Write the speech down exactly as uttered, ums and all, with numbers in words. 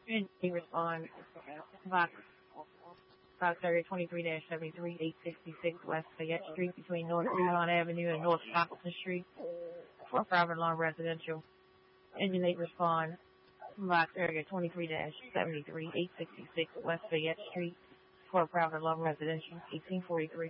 And they respond, Fox, Fox area twenty-three seventy-three, eight sixty-six West Fayette Street between North Fremont Avenue and North Shackleton Street for private alarm residential. Engine eight respond, Fox area twenty-three seventy-three, eight sixty-six West Fayette Street for private alarm residential, eighteen forty-three.